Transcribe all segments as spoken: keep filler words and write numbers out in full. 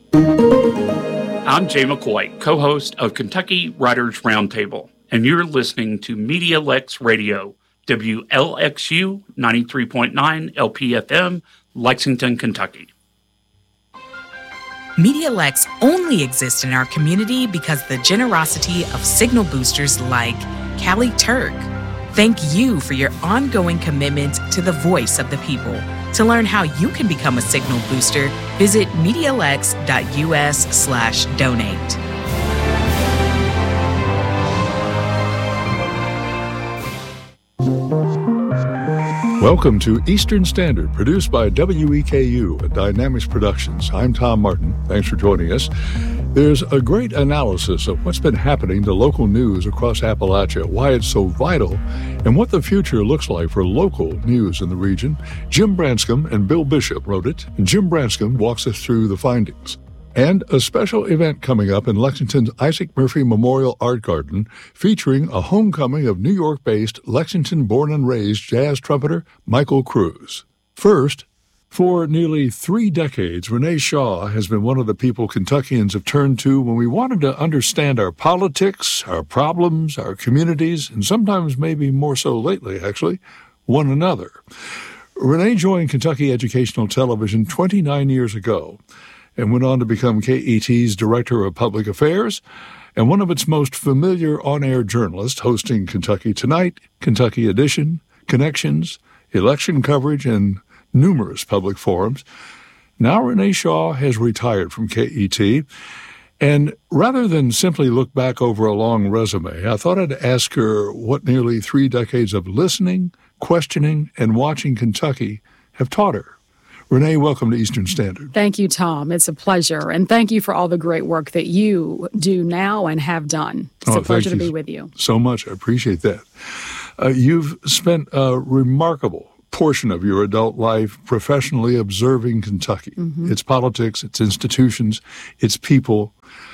I'm Jay McCoy, co-host of Kentucky Writers Roundtable, and you're listening to Media Lex Radio, W L X U ninety-three point nine L P F M, Lexington, Kentucky. Media Lex only exists in our community because of the generosity of signal boosters like Callie Turk. Thank you for your ongoing commitment to the voice of the people. To learn how you can become a signal booster, visit MediaLex.us slash donate. Welcome to Eastern Standard, produced by W E K U and Dynamics Productions. I'm Tom Martin. Thanks for joining us. There's a great analysis of what's been happening to local news across Appalachia, why it's so vital, and what the future looks like for local news in the region. Jim Branscombe and Bill Bishop wrote it, and Jim Branscombe walks us through the findings. And a special event coming up in Lexington's Isaac Murphy Memorial Art Garden featuring a homecoming of New York-based, Lexington-born and raised jazz trumpeter Michael Cruz. First, for nearly three decades, Renee Shaw has been one of the people Kentuckians have turned to when we wanted to understand our politics, our problems, our communities, and sometimes maybe more so lately, actually, one another. Renee joined Kentucky Educational Television twenty-nine years ago and went on to become K E T's Director of Public Affairs and one of its most familiar on-air journalists, hosting Kentucky Tonight, Kentucky Edition, Connections, election coverage, and numerous public forums. Now Renee Shaw has retired from K E T, and rather than simply look back over a long resume, I thought I'd ask her what nearly three decades of listening, questioning, and watching Kentucky have taught her. Renee, welcome to Eastern Standard. Thank you, Tom. It's a pleasure. And thank you for all the great work that you do now and have done. It's oh, a pleasure to be with you. So much. I appreciate that. Uh, you've spent a remarkable portion of your adult life professionally observing Kentucky, mm-hmm. its politics, its institutions, its people.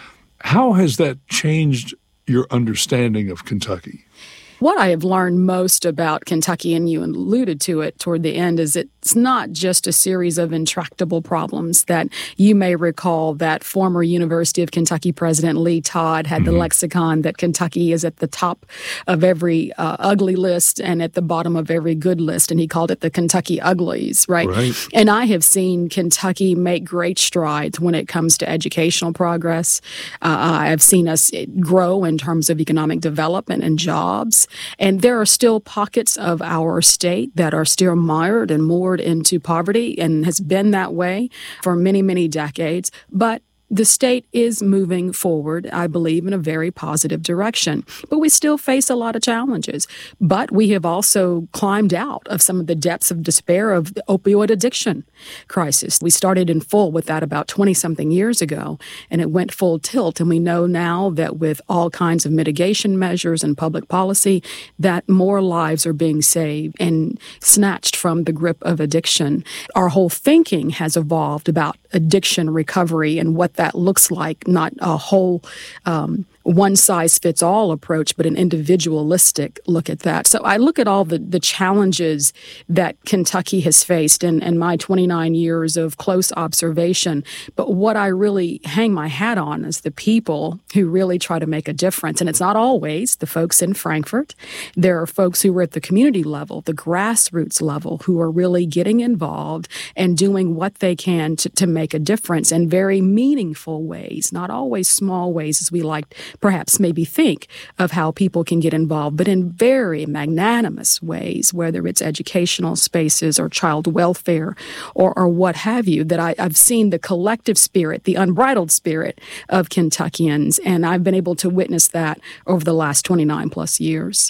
How has that changed your understanding of Kentucky? What I have learned most about Kentucky, and you alluded to it toward the end, is it's not just a series of intractable problems that you may recall that former University of Kentucky President Lee Todd had mm-hmm. the lexicon that Kentucky is at the top of every uh, ugly list and at the bottom of every good list, and he called it the Kentucky Uglies, right? right? And I have seen Kentucky make great strides when it comes to educational progress. Uh, I've seen us grow in terms of economic development and jobs. And there are still pockets of our state that are still mired and moored into poverty and has been that way for many, many decades. But the state is moving forward, I believe, in a very positive direction. But we still face a lot of challenges. But we have also climbed out of some of the depths of despair of the opioid addiction crisis. We started in full with that about twenty-something years ago, and it went full tilt. And we know now that with all kinds of mitigation measures and public policy, that more lives are being saved and snatched from the grip of addiction. Our whole thinking has evolved about addiction recovery and what that looks like, not a whole um, one-size-fits-all approach, but an individualistic look at that. So I look at all the, the challenges that Kentucky has faced in, in my twenty-nine years of close observation. But what I really hang my hat on is the people who really try to make a difference. And it's not always the folks in Frankfort. There are folks who are at the community level, the grassroots level, who are really getting involved and doing what they can to, to make a difference in very meaningful ways, not always small ways as we like perhaps maybe think of how people can get involved, but in very magnanimous ways, whether it's educational spaces or child welfare or, or what have you, that I, I've seen the collective spirit, the unbridled spirit of Kentuckians, and I've been able to witness that over the last twenty-nine plus years.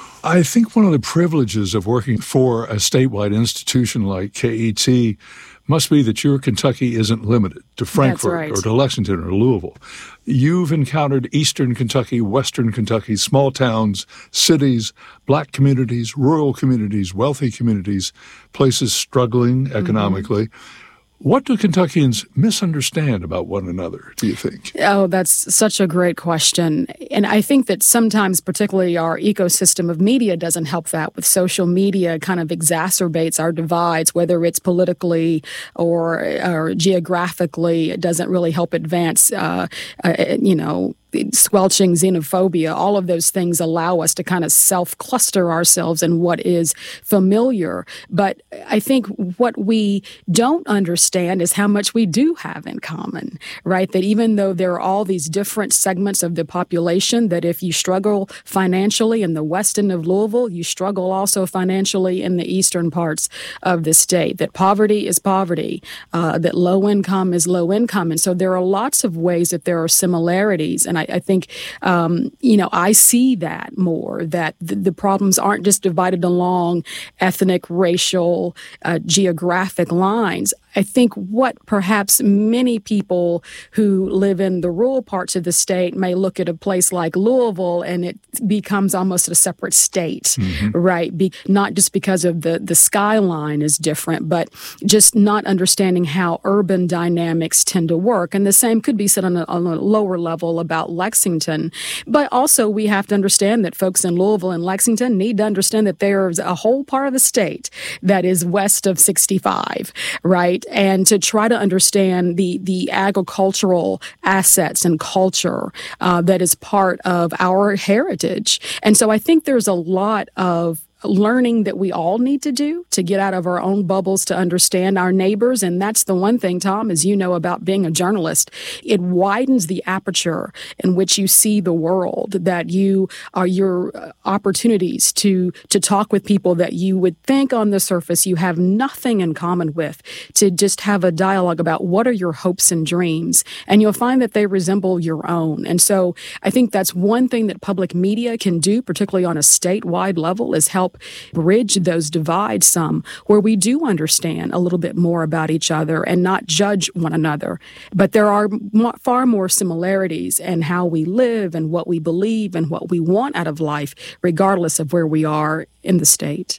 I think one of the privileges of working for a statewide institution like K E T must be that your Kentucky isn't limited to Frankfort right. or to Lexington or Louisville. You've encountered Eastern Kentucky, Western Kentucky, small towns, cities, black communities, rural communities, wealthy communities, places struggling economically. Mm-hmm. What do Kentuckians misunderstand about one another, do you think? Oh, that's such a great question. And I think that sometimes, particularly our ecosystem of media doesn't help that. With social media, kind of exacerbates our divides, whether it's politically or, or geographically. It doesn't really help advance, uh, uh, you know, squelching xenophobia. All of those things allow us to kind of self-cluster ourselves in what is familiar. But I think what we don't understand is how much we do have in common, right? That even though there are all these different segments of the population, that if you struggle financially in the west end of Louisville, you struggle also financially in the eastern parts of the state, that poverty is poverty, uh, that low income is low income. And so there are lots of ways that there are similarities. And I I, I think, um, you know, I see that more, that the, the problems aren't just divided along ethnic, racial, uh, geographic lines. I think what perhaps many people who live in the rural parts of the state may look at a place like Louisville and it becomes almost a separate state, mm-hmm. right? Be, not just because of the, the skyline is different, but just not understanding how urban dynamics tend to work. And the same could be said on a, on a lower level about Lexington. But also we have to understand that folks in Louisville and Lexington need to understand that there's a whole part of the state that is west of sixty-five, right? And to try to understand the the agricultural assets and culture uh, that is part of our heritage. And so I think there's a lot of learning that we all need to do to get out of our own bubbles to understand our neighbors. And that's the one thing, Tom, as you know about being a journalist, it widens the aperture in which you see the world, that you are your opportunities to, to talk with people that you would think on the surface you have nothing in common with, to just have a dialogue about what are your hopes and dreams. And you'll find that they resemble your own. And so I think that's one thing that public media can do, particularly on a statewide level, is help bridge those divides some, where we do understand a little bit more about each other and not judge one another. But there are more, far more similarities in how we live and what we believe and what we want out of life, regardless of where we are in the state.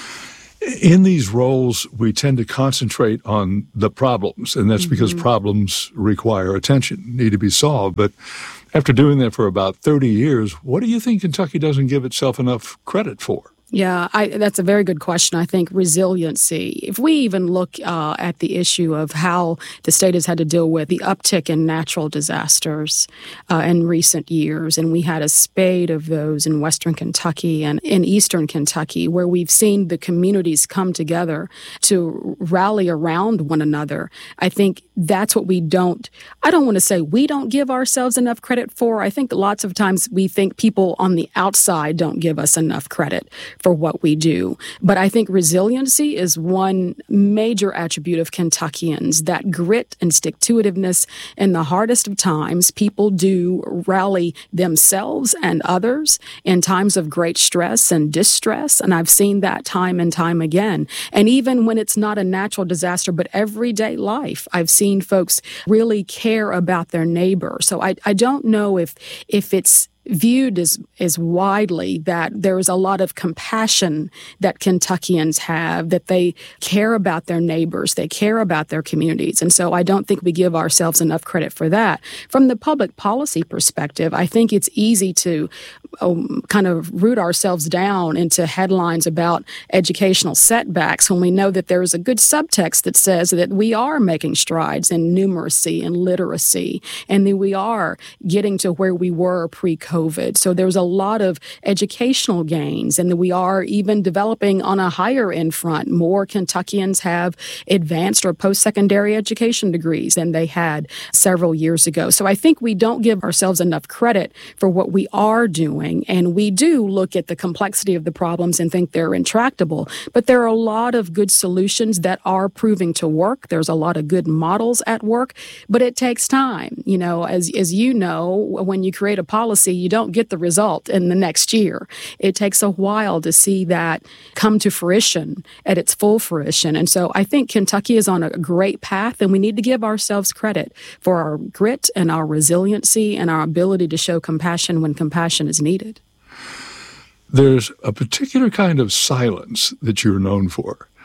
In these roles, we tend to concentrate on the problems, and that's mm-hmm. because problems require attention, need to be solved. But after doing that for about thirty years, what do you think Kentucky doesn't give itself enough credit for? Yeah, I, that's a very good question. I think resiliency. If we even look uh, at the issue of how the state has had to deal with the uptick in natural disasters uh, in recent years, and we had a spate of those in western Kentucky and in eastern Kentucky, where we've seen the communities come together to rally around one another. I think that's what we don't, I don't want to say we don't give ourselves enough credit for. I think lots of times we think people on the outside don't give us enough credit for what we do. But I think resiliency is one major attribute of Kentuckians, that grit and stick-to-itiveness in the hardest of times. People do rally themselves and others in times of great stress and distress, and I've seen that time and time again. And even when it's not a natural disaster, but everyday life, I've seen folks really care about their neighbor. So I, I don't know if if it's viewed as, as widely that there is a lot of compassion that Kentuckians have, that they care about their neighbors, they care about their communities. And so I don't think we give ourselves enough credit for that. From the public policy perspective, I think it's easy to um, kind of root ourselves down into headlines about educational setbacks when we know that there is a good subtext that says that we are making strides in numeracy and literacy, and that we are getting to where we were pre-COVID. COVID. So there's a lot of educational gains, and we are even developing on a higher end front. More Kentuckians have advanced or post-secondary education degrees than they had several years ago. So I think we don't give ourselves enough credit for what we are doing, and we do look at the complexity of the problems and think they're intractable. But there are a lot of good solutions that are proving to work. There's a lot of good models at work, but it takes time. You know, as as you know, when you create a policy, you don't get the result in the next year. It takes a while to see that come to fruition at its full fruition. And so I think Kentucky is on a great path, and we need to give ourselves credit for our grit and our resiliency and our ability to show compassion when compassion is needed. There's a particular kind of silence that you're known for.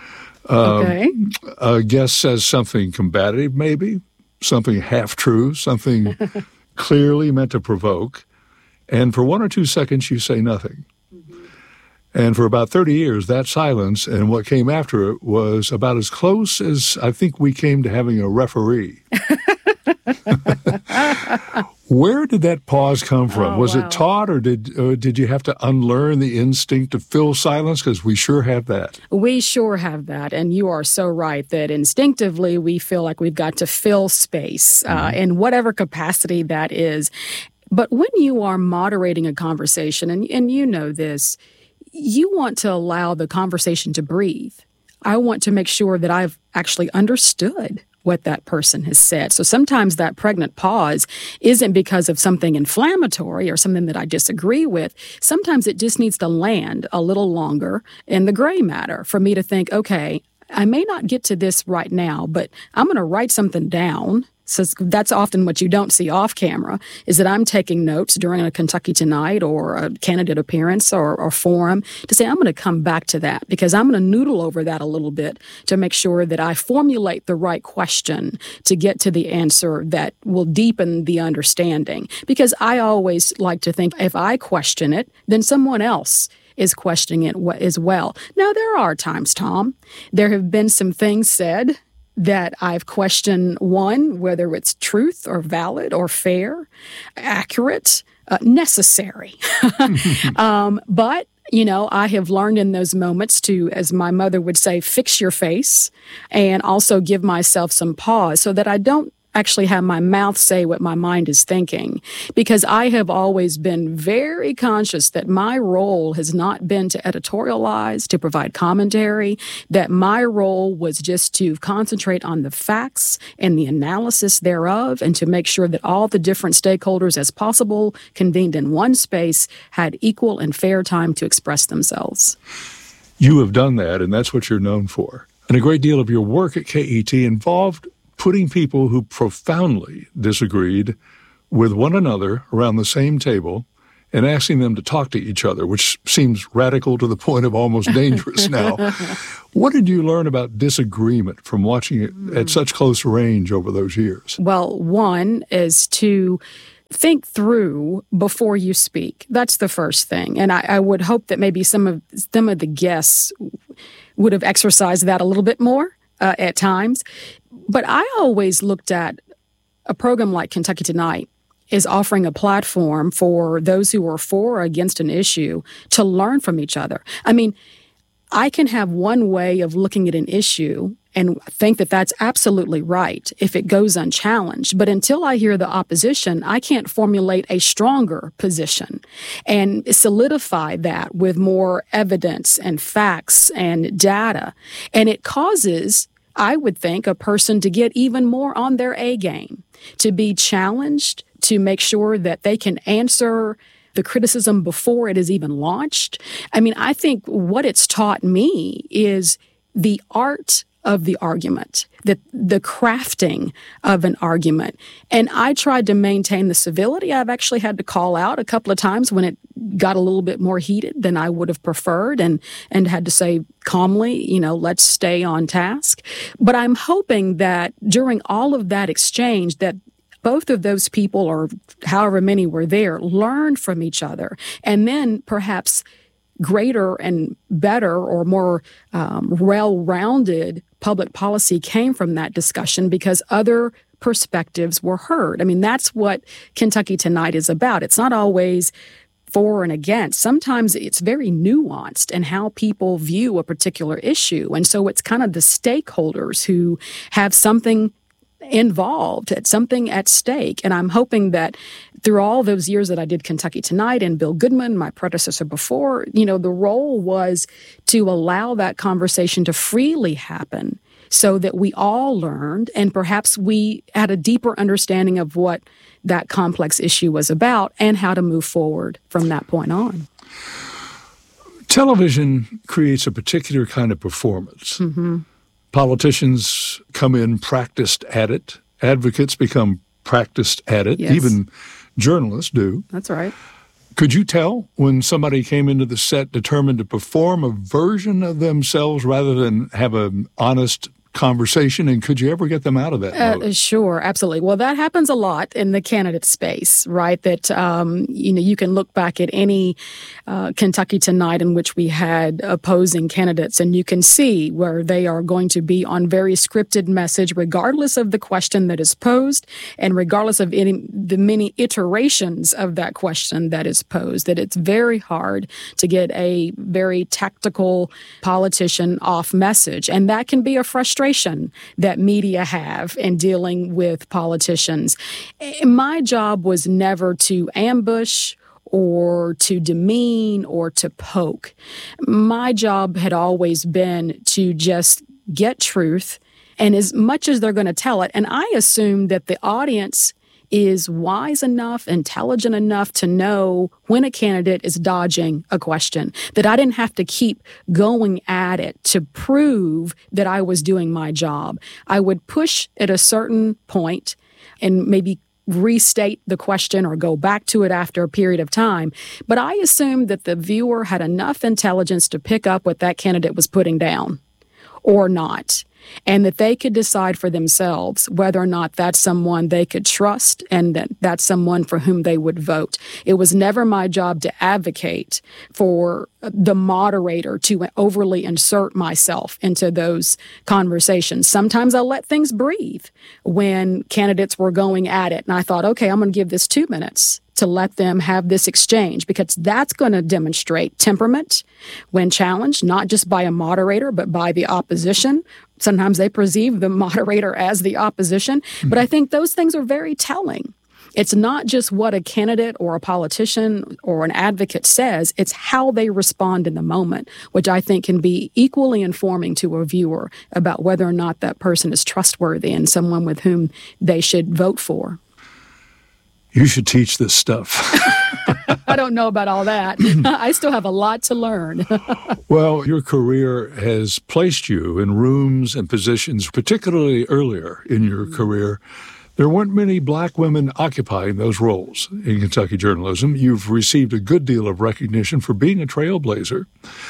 Um, okay. A guest says something combative, maybe, something half-true, something clearly meant to provoke, and for one or two seconds you say nothing. Mm-hmm. And for about thirty years, that silence and what came after it was about as close as I think we came to having a referee. Where did that pause come from? Oh, was wow. it taught, or did uh, did you have to unlearn the instinct to fill silence? Because we sure have that. We sure have that. And you are so right that instinctively we feel like we've got to fill space uh, mm-hmm. in whatever capacity that is. But when you are moderating a conversation, and, and you know this, you want to allow the conversation to breathe. I want to make sure that I've actually understood what that person has said. So sometimes that pregnant pause isn't because of something inflammatory or something that I disagree with. Sometimes it just needs to land a little longer in the gray matter for me to think, okay, I may not get to this right now, but I'm going to write something down. So that's often what you don't see off camera, is that I'm taking notes during a Kentucky Tonight or a candidate appearance or, or forum to say, I'm going to come back to that because I'm going to noodle over that a little bit to make sure that I formulate the right question to get to the answer that will deepen the understanding. Because I always like to think if I question it, then someone else is questioning it as well. Now, there are times, Tom, there have been some things said that I've questioned, one, whether it's truth or valid or fair, accurate, uh, necessary. um, but, you know, I have learned in those moments to, as my mother would say, fix your face and also give myself some pause so that I don't actually have my mouth say what my mind is thinking, because I have always been very conscious that my role has not been to editorialize, to provide commentary, that my role was just to concentrate on the facts and the analysis thereof and to make sure that all the different stakeholders as possible convened in one space had equal and fair time to express themselves. You have done that, and that's what you're known for. And a great deal of your work at K E T involved putting people who profoundly disagreed with one another around the same table and asking them to talk to each other, which seems radical to the point of almost dangerous now. What did you learn about disagreement from watching it at such close range over those years? Well, one is to think through before you speak. That's the first thing. And I, I would hope that maybe some of some of the guests would have exercised that a little bit more uh, at times. But I always looked at a program like Kentucky Tonight is offering a platform for those who are for or against an issue to learn from each other. I mean, I can have one way of looking at an issue and think that that's absolutely right if it goes unchallenged. But until I hear the opposition, I can't formulate a stronger position and solidify that with more evidence and facts and data. And it causes, I would think, a person to get even more on their A game, to be challenged, to make sure that they can answer the criticism before it is even launched. I mean, I think what it's taught me is the art of the argument, the, the crafting of an argument. And I tried to maintain the civility. I've actually had to call out a couple of times when it got a little bit more heated than I would have preferred and, and had to say calmly, you know, let's stay on task. But I'm hoping that during all of that exchange that both of those people, or however many were there, learned from each other. And then perhaps greater and better or more um, well-rounded public policy came from that discussion because other perspectives were heard. I mean, that's what Kentucky Tonight is about. It's not always for and against. Sometimes it's very nuanced in how people view a particular issue. And so it's kind of the stakeholders who have something involved, at something at stake. And I'm hoping that through all those years that I did Kentucky Tonight and Bill Goodman, my predecessor before, you know, the role was to allow that conversation to freely happen so that we all learned and perhaps we had a deeper understanding of what that complex issue was about and how to move forward from that point on. Television creates a particular kind of performance. Mm-hmm. Politicians come in practiced at it. Advocates become practiced at it. Yes. Even journalists do. That's right. Could you tell when somebody came into the set determined to perform a version of themselves rather than have an honest conversation, and could you ever get them out of that mode? Uh, sure, absolutely. Well, that happens a lot in the candidate space, right? That, um, you know, you can look back at any uh, Kentucky Tonight in which we had opposing candidates, and you can see where they are going to be on very scripted message, regardless of the question that is posed, and regardless of any, the many iterations of that question that is posed, that it's very hard to get a very tactical politician off message. And that can be a frustration that media have in dealing with politicians. My job was never to ambush or to demean or to poke. My job had always been to just get truth, and as much as they're going to tell it, and I assume that the audience is wise enough, intelligent enough to know when a candidate is dodging a question, that I didn't have to keep going at it to prove that I was doing my job. I would push at a certain point and maybe restate the question or go back to it after a period of time. But I assumed that the viewer had enough intelligence to pick up what that candidate was putting down or not, and that they could decide for themselves whether or not that's someone they could trust and that that's someone for whom they would vote. It was never my job to advocate for the moderator to overly insert myself into those conversations. Sometimes I let things breathe when candidates were going at it, and I thought, okay, I'm going to give this two minutes to let them have this exchange, because that's going to demonstrate temperament when challenged, not just by a moderator, but by the opposition. Sometimes they perceive the moderator as the opposition, mm-hmm. but I think those things are very telling. It's not just what a candidate or a politician or an advocate says, it's how they respond in the moment, which I think can be equally informing to a viewer about whether or not that person is trustworthy and someone with whom they should vote for. You should teach this stuff. I don't know about all that. I still have a lot to learn. Well, your career has placed you in rooms and positions, particularly earlier in your career. There weren't many black women occupying those roles in Kentucky journalism. You've received a good deal of recognition for being a trailblazer.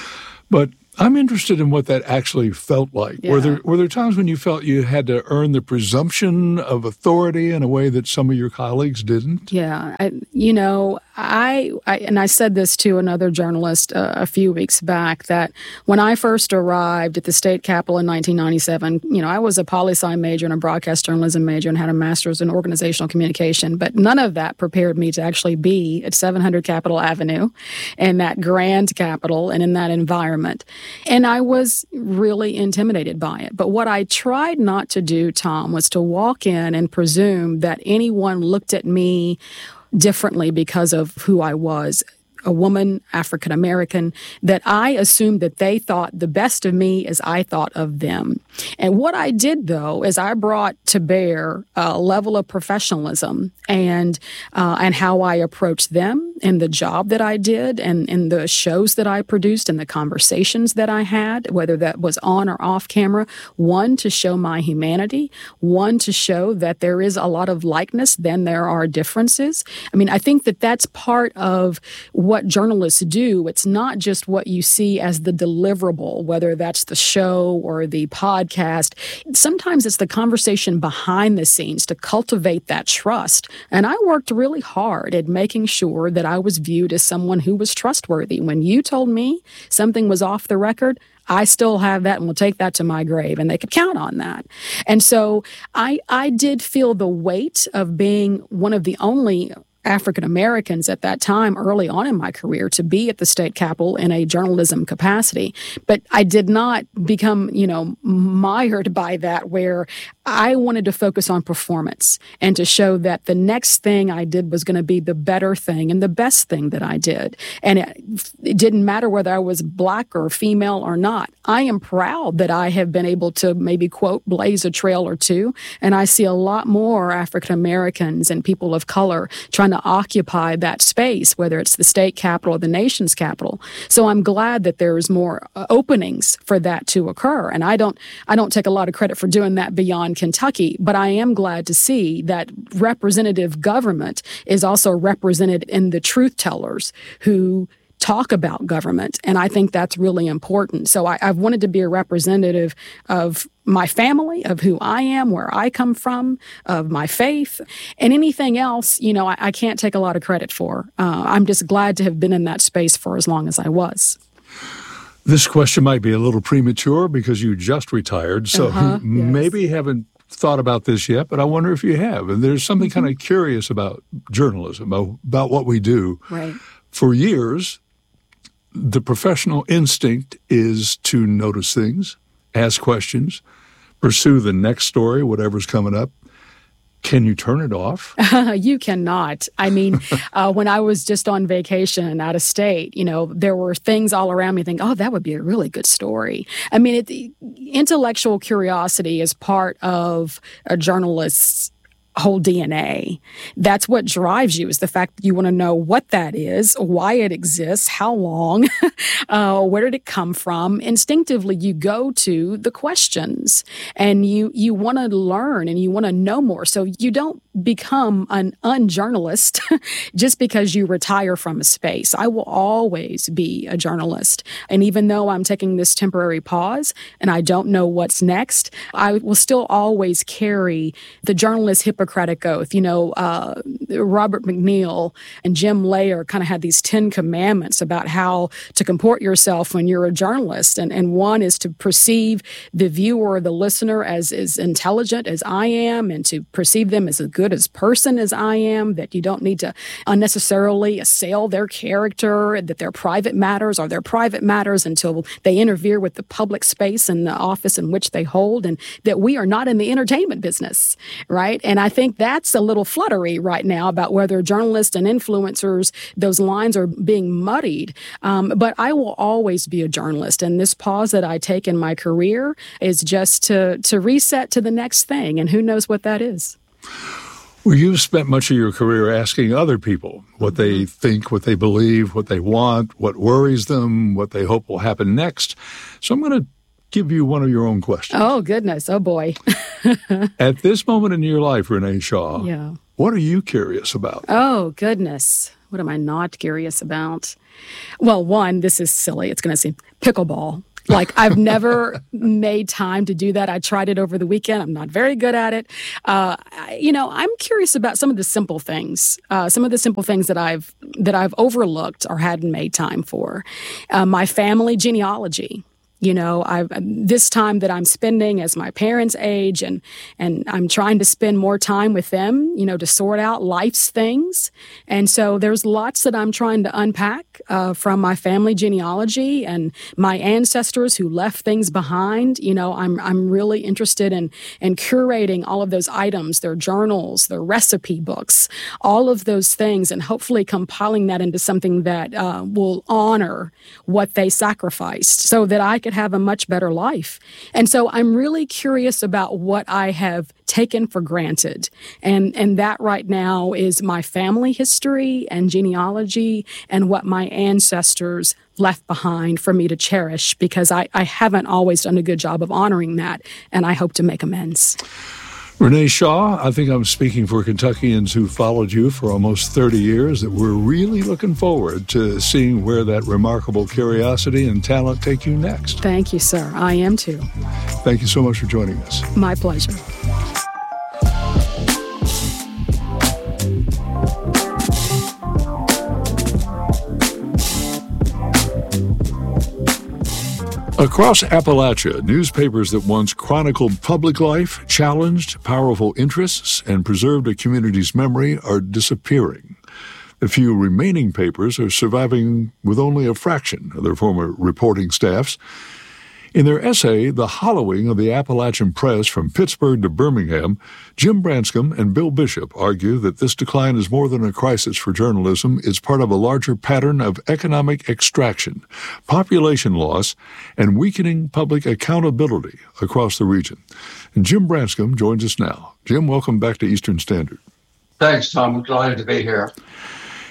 But I'm interested in what that actually felt like. Yeah. Were there were there times when you felt you had to earn the presumption of authority in a way that some of your colleagues didn't? Yeah, I, you know, I, I and I said this to another journalist uh, a few weeks back, that when I first arrived at the state capitol in nineteen ninety-seven, you know, I was a poli-sci major and a broadcast journalism major and had a master's in organizational communication, but none of that prepared me to actually be at seven hundred Capitol Avenue in that grand Capitol and in that environment. And I was really intimidated by it. But what I tried not to do, Tom, was to walk in and presume that anyone looked at me differently because of who I was. A woman, African American, that I assumed that they thought the best of me as I thought of them. And what I did, though, is I brought to bear a level of professionalism and uh, and how I approached them and the job that I did and, and the shows that I produced and the conversations that I had, whether that was on or off camera. One, to show my humanity. One, to show that there is a lot of likeness, then there are differences. I mean, I think that that's part of what journalists do. It's not just what you see as the deliverable, whether that's the show or the podcast. Sometimes it's the conversation behind the scenes to cultivate that trust. And I worked really hard at making sure that I was viewed as someone who was trustworthy. When you told me something was off the record, I still have that and will take that to my grave, and they could count on that. And so I, I did feel the weight of being one of the only African Americans at that time, early on in my career, to be at the state capitol in a journalism capacity. But I did not become, you know, mired by that, where I wanted to focus on performance and to show that the next thing I did was going to be the better thing and the best thing that I did. And it, it didn't matter whether I was black or female or not. I am proud that I have been able to maybe, quote, blaze a trail or two. And I see a lot more African Americans and people of color trying to occupy that space, whether it's the state capitol or the nation's capital. So I'm glad that there's more uh, openings for that to occur. And I don't, I don't take a lot of credit for doing that beyond Kentucky, but I am glad to see that representative government is also represented in the truth tellers who talk about government. And I think that's really important. So I, I've wanted to be a representative of my family, of who I am, where I come from, of my faith, and anything else, you know, I, I can't take a lot of credit for. Uh, I'm just glad to have been in that space for as long as I was. This question might be a little premature because you just retired, so uh-huh, yes. maybe haven't thought about this yet, but I wonder if you have. And there's something mm-hmm. kind of curious about journalism, about what we do. Right. For years, the professional instinct is to notice things, ask questions, pursue the next story, whatever's coming up. Can you turn it off? You cannot. I mean, uh, when I was just on vacation out of state, you know, there were things all around me thinking, oh, that would be a really good story. I mean, it, intellectual curiosity is part of a journalist's whole D N A. That's what drives you, is the fact that you want to know what that is, why it exists, how long, uh, where did it come from. Instinctively, you go to the questions and you, you want to learn and you want to know more. So you don't become an unjournalist just because you retire from a space. I will always be a journalist. And even though I'm taking this temporary pause and I don't know what's next, I will still always carry the journalist Hippocratic Oath. You know, uh, Robert McNeil and Jim Layer kind of had these Ten Commandments about how to comport yourself when you're a journalist. And, and one is to perceive the viewer or the listener as, as intelligent as I am, and to perceive them as a good as person as I am, that you don't need to unnecessarily assail their character, that their private matters are their private matters until they interfere with the public space and the office in which they hold, and that we are not in the entertainment business, right? And I think that's a little fluttery right now about whether journalists and influencers, those lines are being muddied. Um, but I will always be a journalist, and this pause that I take in my career is just to, to reset to the next thing, and who knows what that is. Well, you've spent much of your career asking other people what they think, what they believe, what they want, what worries them, what they hope will happen next. So I'm going to give you one of your own questions. Oh, goodness. Oh, boy. At this moment in your life, Renee Shaw, yeah. what are you curious about? Oh, goodness. What am I not curious about? Well, one, this is silly. It's going to seem pickleball. Like, I've never made time to do that. I tried it over the weekend. I'm not very good at it. Uh, I, you know, I'm curious about some of the simple things, uh, some of the simple things that I've that I've overlooked or hadn't made time for. Uh, my family genealogy. You know, I've, this time that I'm spending as my parents age, and and I'm trying to spend more time with them, you know, to sort out life's things. And so there's lots that I'm trying to unpack uh, from my family genealogy and my ancestors who left things behind. You know, I'm I'm really interested in, in curating all of those items, their journals, their recipe books, all of those things, and hopefully compiling that into something that uh, will honor what they sacrificed so that I can have a much better life. And so I'm really curious about what I have taken for granted. And, and that right now is my family history and genealogy and what my ancestors left behind for me to cherish, because I, I haven't always done a good job of honoring that, and I hope to make amends. Renee Shaw, I think I'm speaking for Kentuckians who followed you for almost thirty years, that we're really looking forward to seeing where that remarkable curiosity and talent take you next. Thank you, sir. I am too. Thank you so much for joining us. My pleasure. Across Appalachia, newspapers that once chronicled public life, challenged powerful interests, and preserved a community's memory are disappearing. The few remaining papers are surviving with only a fraction of their former reporting staffs. In their essay, The Hollowing of the Appalachian Press from Pittsburgh to Birmingham, Jim Branscombe and Bill Bishop argue that this decline is more than a crisis for journalism. It's part of a larger pattern of economic extraction, population loss, and weakening public accountability across the region. And Jim Branscombe joins us now. Jim, welcome back to Eastern Standard. Thanks, Tom. I'm glad to be here.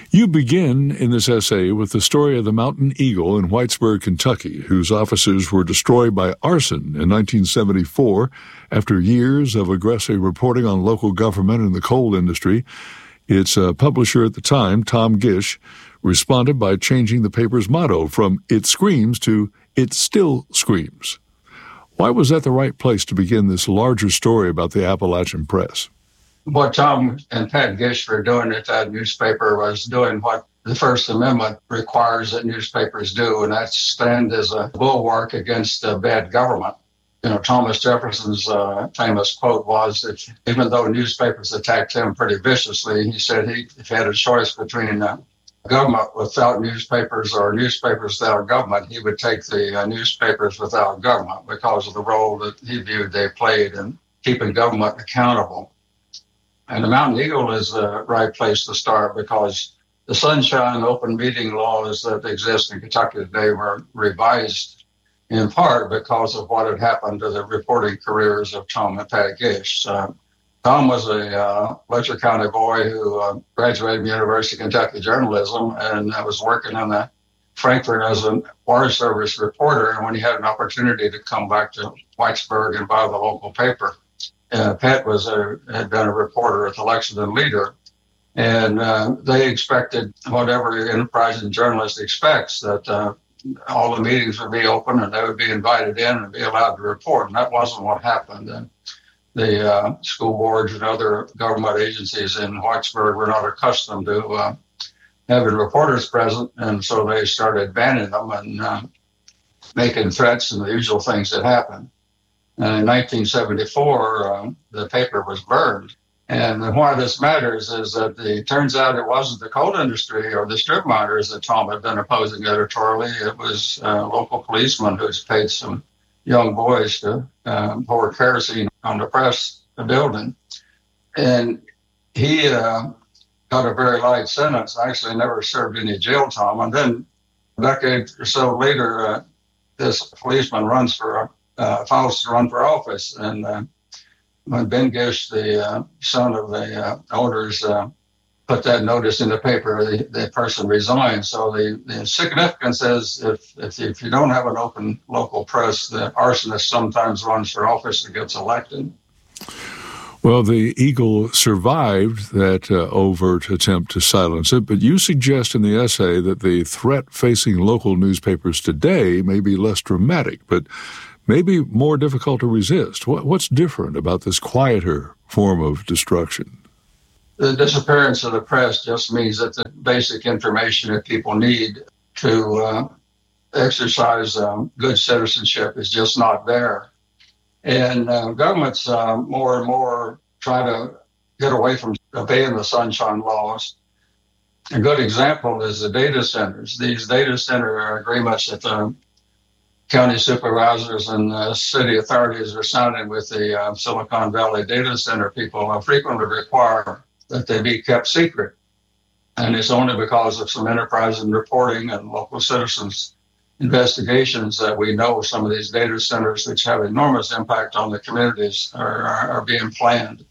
You begin in this essay with the story of the Mountain Eagle in Whitesburg, Kentucky, whose offices were destroyed by arson in nineteen seventy-four after years of aggressive reporting on local government and the coal industry. Its uh, publisher at the time, Tom Gish, responded by changing the paper's motto from "It Screams" to "It Still Screams." Why was that the right place to begin this larger story about the Appalachian Press? What Tom and Pat Gish were doing at that newspaper was doing what the First Amendment requires that newspapers do, and that's stand as a bulwark against uh, bad government. You know, Thomas Jefferson's uh, famous quote was that even though newspapers attacked him pretty viciously, he said he, if he had a choice between uh, government without newspapers or newspapers without government, he would take the uh, newspapers without government because of the role that he viewed they played in keeping government accountable. And the Mountain Eagle is the right place to start because the sunshine open meeting laws that exist in Kentucky today were revised in part because of what had happened to the reporting careers of Tom and Pat Gish. Uh, Tom was a uh, Letcher County boy who uh, graduated from the University of Kentucky journalism and uh, was working in the Frankfort as a Water Service reporter. And when he had an opportunity to come back to Whitesburg and buy the local paper, uh, Pat was a, had been a reporter at the Lexington Leader. And uh, they expected whatever enterprising journalist expects, that uh, all the meetings would be open and they would be invited in and be allowed to report. And that wasn't what happened. And the uh, school boards and other government agencies in Whitesburg were not accustomed to uh, having reporters present. And so they started banning them and uh, making threats and the usual things that happen. And in nineteen seventy-four, uh, the paper was burned. And why this matters is that the, it turns out it wasn't the coal industry or the strip miners that Tom had been opposing editorially. It was uh, local policemen who's paid some young boys to uh, pour kerosene on the press building. And he uh, got a very light sentence, actually never served any jail time. And then a decade or so later, uh, this policeman runs for, uh, files to run for office. And uh, when Ben Gish, the uh, son of the uh, owners, uh, put that notice in the paper, the, the person resigned. So the, the significance is if, if if you don't have an open local press, the arsonist sometimes runs for office and gets elected. Well, the Eagle survived that uh, overt attempt to silence it, but you suggest in the essay that the threat facing local newspapers today may be less dramatic, but maybe more difficult to resist. What, what's different about this quieter form of destruction? The disappearance of the press just means that the basic information that people need to uh, exercise um, good citizenship is just not there. And uh, governments uh, more and more try to get away from obeying the sunshine laws. A good example is the data centers. These data center agreements that the county supervisors and uh, city authorities are signing with the uh, Silicon Valley data center people uh, frequently require that they be kept secret. And it's only because of some enterprise in reporting and local citizens' investigations that we know some of these data centers, which have enormous impact on the communities, are, are, are being planned.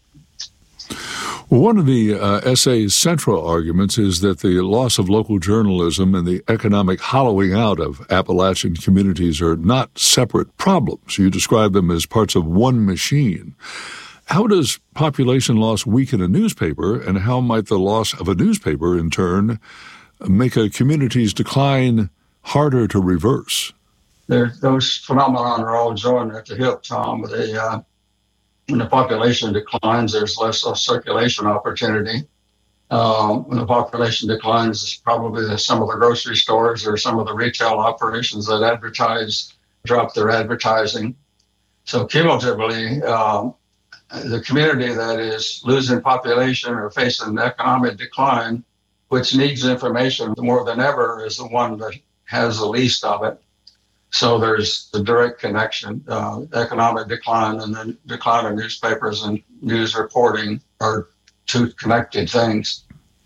Well, one of the uh, essay's central arguments is that the loss of local journalism and the economic hollowing out of Appalachian communities are not separate problems. You describe them as parts of one machine. How does population loss weaken a newspaper, and how might the loss of a newspaper, in turn, make a community's decline harder to reverse? There, those phenomena are all joined at the hip, Tom. They, uh, when the population declines, there's less uh, circulation opportunity. Uh, when the population declines, probably some of the grocery stores or some of the retail operations that advertise drop their advertising. So cumulatively, uh, the community that is losing population or facing economic decline, which needs information more than ever, is the one that has the least of it. So there's the direct connection. Uh, economic decline and the decline of newspapers and news reporting are two connected things.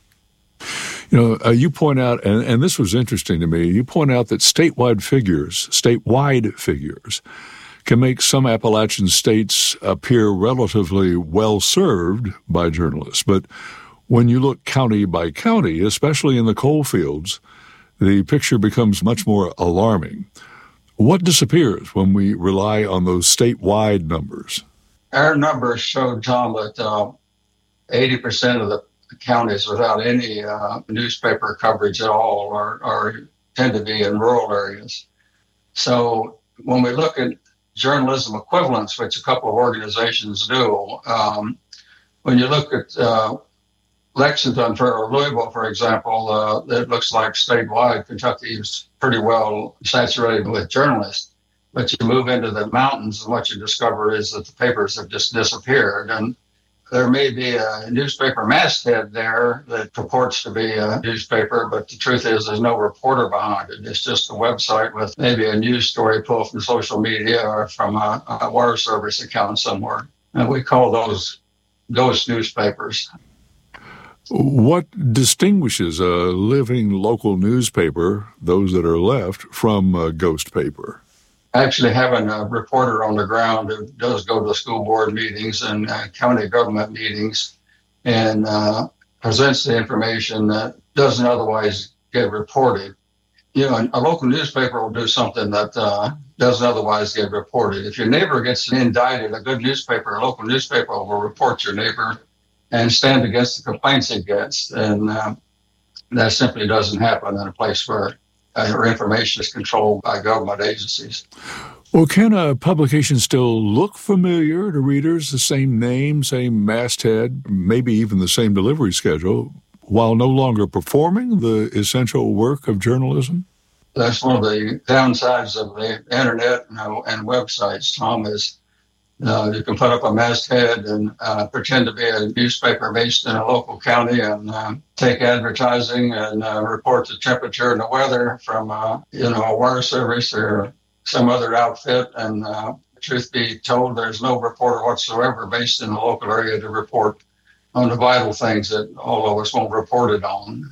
You know, uh, you point out, and, and this was interesting to me, you point out that statewide figures, statewide figures, can make some Appalachian states appear relatively well-served by journalists. But When you look county by county, especially in the coal fields, the picture becomes much more alarming. What disappears when we rely on those statewide numbers? Our numbers showed, Tom, that uh, eighty percent of the counties without any uh, newspaper coverage at all are, are tend to be in rural areas. So when we look at journalism equivalents, which a couple of organizations do, um, when you look at uh, Lexington for, or Louisville, for example, uh, it looks like statewide Kentucky is pretty well saturated with journalists. But you move into the mountains, and what you discover is that the papers have just disappeared. And there may be a newspaper masthead there that purports to be a newspaper, but the truth is there's no reporter behind it. It's just a website with maybe a news story pulled from social media or from a, a water service account somewhere. And we call those ghost newspapers. What distinguishes a living local newspaper, those that are left, from a ghost paper? Actually having a reporter on the ground who does go to school board meetings and uh, county government meetings and uh, presents the information that doesn't otherwise get reported. You know, a local newspaper will do something that uh, doesn't otherwise get reported. If your neighbor gets indicted, a good newspaper, a local newspaper will report your neighbor and stand against the complaints it gets. And uh, that simply doesn't happen in a place where or information is controlled by government agencies. Well, can a publication still look familiar to readers, the same name, same masthead, maybe even the same delivery schedule, while no longer performing the essential work of journalism? That's one of the downsides of the internet and, and websites, Tom, is uh, you can put up a masthead and uh, pretend to be a newspaper based in a local county and uh, take advertising and uh, report the temperature and the weather from uh, you know, a water service or some other outfit. And uh, truth be told, there's no reporter whatsoever based in the local area to report on the vital things that all of us won't report it on.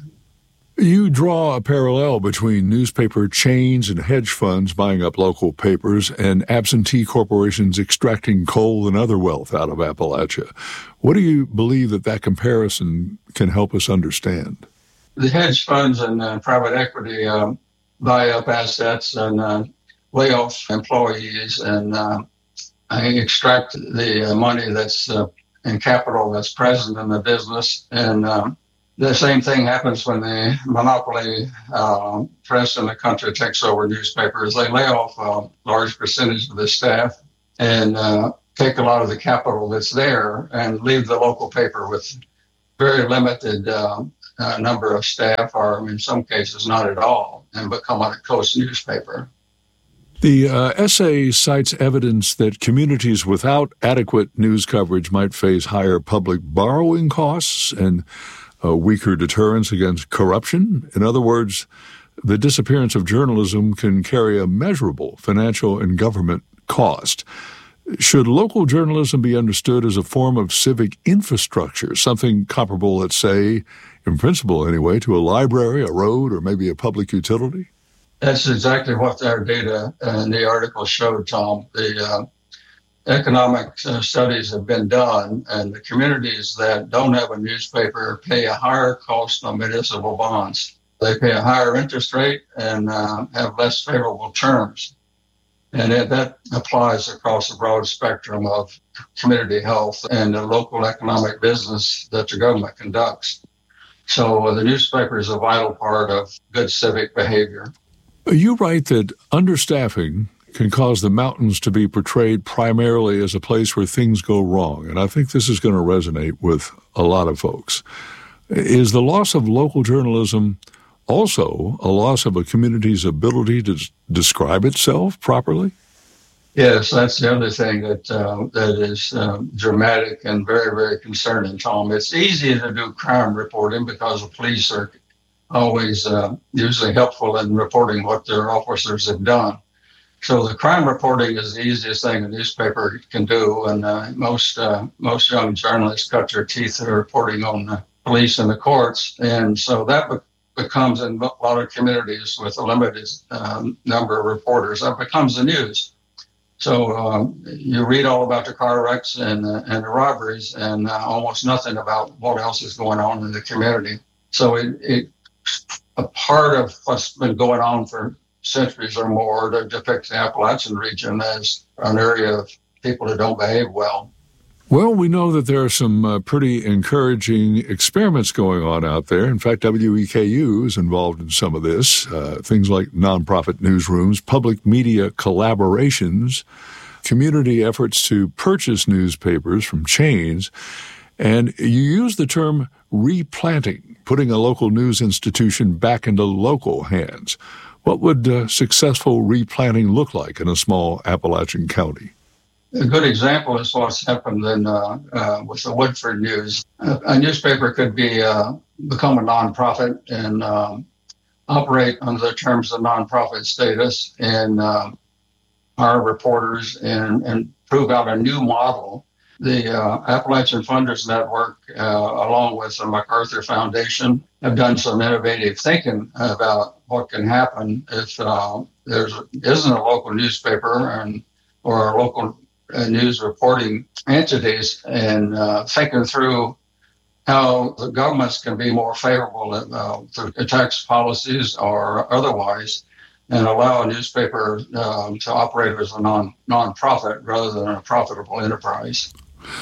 You draw a parallel between newspaper chains and hedge funds buying up local papers and absentee corporations extracting coal and other wealth out of Appalachia. What do you believe that that comparison can help us understand? The hedge funds and uh, private equity uh, buy up assets and uh, lay off employees and uh, extract the uh, money that's uh, in capital that's present in the business. And uh, the same thing happens when the monopoly uh, press in the country takes over newspapers. They lay off a large percentage of the staff and uh, take a lot of the capital that's there and leave the local paper with very limited uh, uh, number of staff, or in some cases not at all, and become a coast newspaper. The uh, essay cites evidence that communities without adequate news coverage might face higher public borrowing costs and a weaker deterrence against corruption. In other words, the disappearance of journalism can carry a measurable financial and government cost. Should local journalism be understood as a form of civic infrastructure, something comparable, let's say, in principle anyway, to a library, a road, or maybe a public utility? That's exactly what our data in the article showed, Tom. The uh, economic uh, studies have been done, and the communities that don't have a newspaper pay a higher cost on municipal bonds. They pay a higher interest rate and uh, have less favorable terms. And it, that applies across a broad spectrum of community health and the local economic business that the government conducts. So uh, the newspaper is a vital part of good civic behavior. You write that understaffing can cause the mountains to be portrayed primarily as a place where things go wrong. And I think this is going to resonate with a lot of folks. Is the loss of local journalism also a loss of a community's ability to describe itself properly? Yes, that's the other thing that uh, that is uh, dramatic and very, very concerning, Tom. It's easy to do crime reporting because the police are always uh, usually helpful in reporting what their officers have done. So the crime reporting is the easiest thing a newspaper can do, and uh, most uh, most young journalists cut their teeth in reporting on the police and the courts, and so that be- becomes in a lot of communities with a limited um, number of reporters, that becomes the news. So um, you read all about the car wrecks and, uh, and the robberies and uh, almost nothing about what else is going on in the community. So it, it a part of what's been going on for centuries or more to depict the Appalachian region as an area of people who don't behave well. Well, we know that there are some uh, pretty encouraging experiments going on out there. In fact, W E K U is involved in some of this, uh, things like nonprofit newsrooms, public media collaborations, community efforts to purchase newspapers from chains. And you use the term replanting, putting a local news institution back into local hands. What would uh, successful replanting look like in a small Appalachian county? A good example is what's happened in, uh, uh, with the Woodford News. A, a newspaper could be uh, become a nonprofit and uh, operate under the terms of nonprofit status and uh, hire reporters and, and prove out a new model. The uh, Appalachian Funders Network, uh, along with the MacArthur Foundation, have done some innovative thinking about what can happen if uh, there isn't a local newspaper and or a local uh, news reporting entities, and uh, thinking through how the governments can be more favorable uh, through tax policies or otherwise, and allow a newspaper um, to operate as a non nonprofit rather than a profitable enterprise.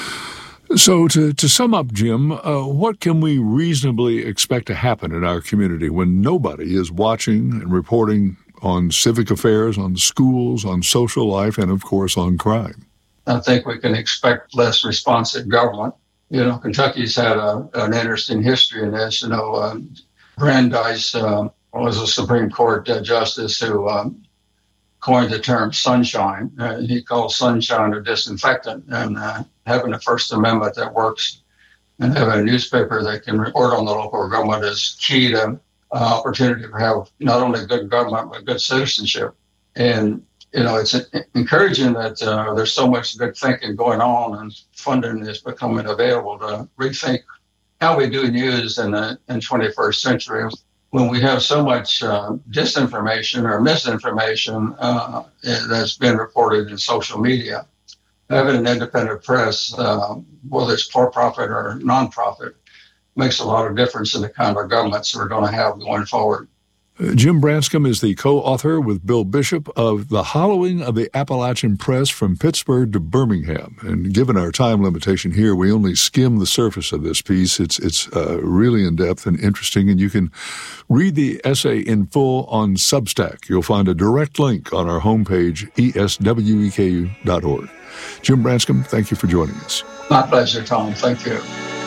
So to, to sum up, Jim, uh, what can we reasonably expect to happen in our community when nobody is watching and reporting on civic affairs, on schools, on social life, and, of course, on crime? I think we can expect less responsive government. You know, Kentucky's had a, an interesting history in this. You know, uh, Brandeis uh, was a Supreme Court uh, justice who um, coined the term sunshine. Uh, he called sunshine a disinfectant, and uh, having a First Amendment that works and having a newspaper that can report on the local government is key to uh, opportunity to have not only good government, but good citizenship. And, you know, it's encouraging that uh, there's so much good thinking going on and funding is becoming available to rethink how we do news in the in twenty-first century. When we have so much uh, disinformation or misinformation uh, that's been reported in social media, having an independent press, uh, whether it's for-profit or non-profit, makes a lot of difference in the kind of governments we're going to have going forward. Uh, Jim Branscombe is the co-author with Bill Bishop of The Hollowing of the Appalachian Press from Pittsburgh to Birmingham. And given our time limitation here, we only skim the surface of this piece. It's it's uh, really in-depth and interesting, and you can read the essay in full on Substack. You'll find a direct link on our homepage, E S W E K U dot org. Jim Branscombe, thank you for joining us. My pleasure, Tom. Thank you.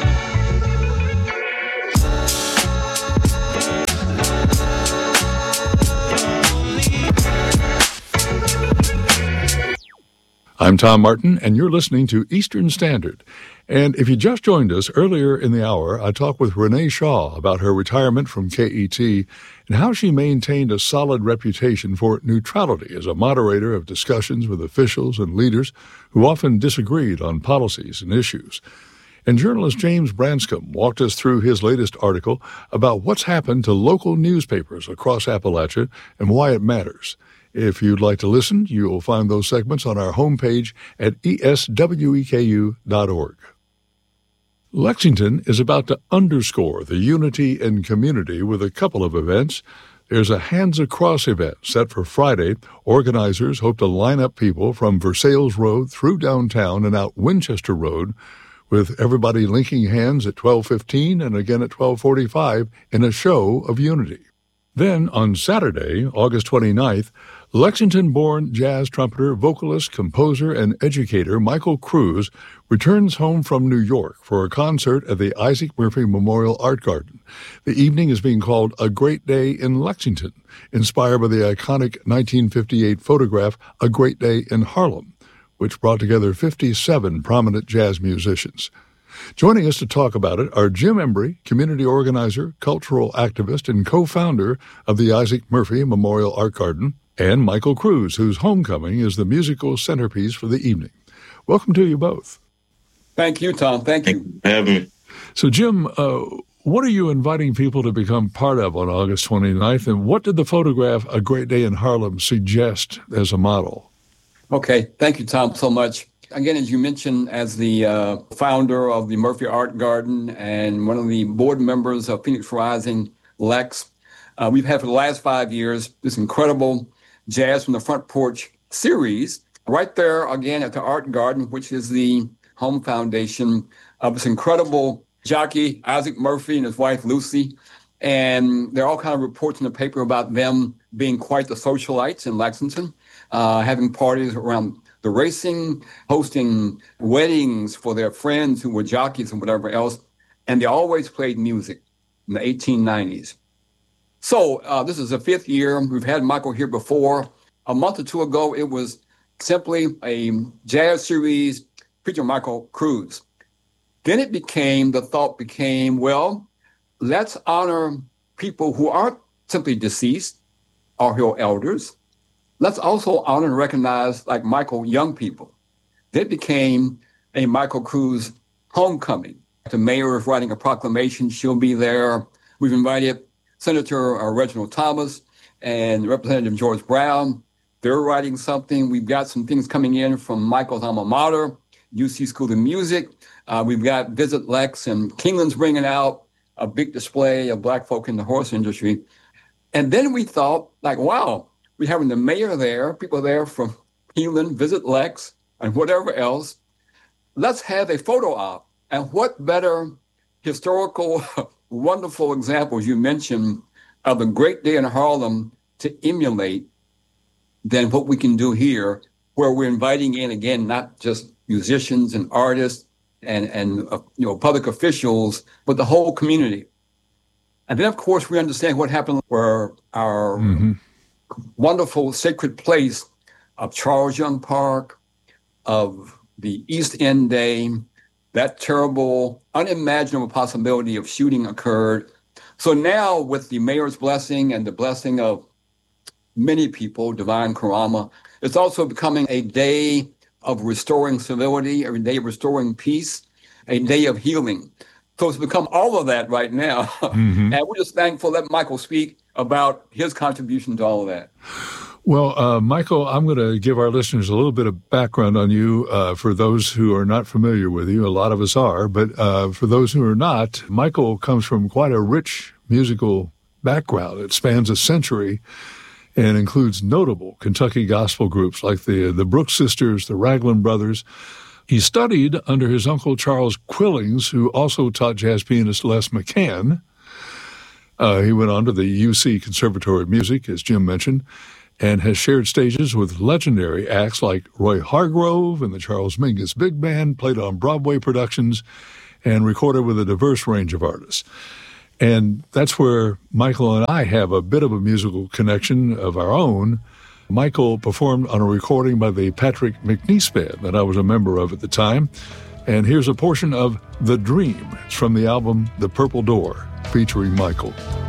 I'm Tom Martin, and you're listening to Eastern Standard. And if you just joined us earlier in the hour, I talked with Renee Shaw about her retirement from K E T and how she maintained a solid reputation for neutrality as a moderator of discussions with officials and leaders who often disagreed on policies and issues. And journalist James Branscombe walked us through his latest article about what's happened to local newspapers across Appalachia and why it matters. If you'd like to listen, you'll find those segments on our homepage at E S W E K U dot org. Lexington is about to underscore the unity and community with a couple of events. There's a Hands Across event set for Friday. Organizers hope to line up people from Versailles Road through downtown and out Winchester Road, with everybody linking hands at twelve fifteen and again at twelve forty-five in a show of unity. Then, on Saturday, August twenty-ninth, Lexington-born jazz trumpeter, vocalist, composer, and educator Michael Cruz returns home from New York for a concert at the Isaac Murphy Memorial Art Garden. The evening is being called A Great Day in Lexington, inspired by the iconic nineteen fifty-eight photograph A Great Day in Harlem, which brought together fifty-seven prominent jazz musicians. Joining us to talk about it are Jim Embry, community organizer, cultural activist, and co-founder of the Isaac Murphy Memorial Art Garden, and Michael Cruz, whose homecoming is the musical centerpiece for the evening. Welcome to you both. Thank you, Tom. Thank you. Thank you for having me. So, Jim, uh, what are you inviting people to become part of on August twenty-ninth, and what did the photograph A Great Day in Harlem suggest as a model? Okay. Thank you, Tom, so much. Again, as you mentioned, as the uh, founder of the Murphy Art Garden and one of the board members of Phoenix Rising, Lex, uh, we've had for the last five years this incredible Jazz from the Front Porch series right there, again, at the Art Garden, which is the home foundation of this incredible jockey, Isaac Murphy, and his wife, Lucy. And there are all kinds of reports in the paper about them being quite the socialites in Lexington, uh, having parties around the racing, hosting weddings for their friends who were jockeys and whatever else. And they always played music in the eighteen nineties. So uh, this is the fifth year. We've had Michael here before. A month or two ago, it was simply a jazz series featuring Michael Cruz. Then it became, the thought became, well, let's honor people who aren't simply deceased or who are elders. Let's also honor and recognize, like Michael, young people. That became a Michael Cruz homecoming. The mayor is writing a proclamation. She'll be there. We've invited Senator uh, Reginald Thomas and Representative George Brown. They're writing something. We've got some things coming in from Michael's alma mater, U C School of Music. Uh, we've got Visit Lex, and Keeneland's bringing out a big display of Black folk in the horse industry. And then we thought, like, wow, we're having the mayor there, people there from Keeneland, Visit Lex, and whatever else. Let's have a photo op. And what better historical, wonderful examples you mentioned of the great day in Harlem to emulate than what we can do here, where we're inviting in, again, not just musicians and artists and, and uh, you know, public officials, but the whole community. And then, of course, we understand what happened where our mm-hmm. wonderful sacred place of Charles Young Park, of the East End Day, that terrible, unimaginable possibility of shooting occurred. So now, with the mayor's blessing and the blessing of many people, Divine Karama, it's also becoming a day of restoring civility, a day of restoring peace, a day of healing. So it's become all of that right now. Mm-hmm. And we're just thankful. Let Michael speak about his contribution to all of that. Well, uh, Michael, I'm going to give our listeners a little bit of background on you uh, for those who are not familiar with you. A lot of us are, but uh, for those who are not, Michael comes from quite a rich musical background. It spans a century and includes notable Kentucky gospel groups like the the Brooks Sisters, the Raglan Brothers. He studied under his uncle Charles Quillings, who also taught jazz pianist Les McCann. Uh, he went on to the U C Conservatory of Music, as Jim mentioned, and has shared stages with legendary acts like Roy Hargrove and the Charles Mingus Big Band, played on Broadway productions, and recorded with a diverse range of artists. And that's where Michael and I have a bit of a musical connection of our own. Michael performed on a recording by the Patrick McNeese Band that I was a member of at the time. And here's a portion of The Dream. It's from the album The Purple Door, featuring Michael.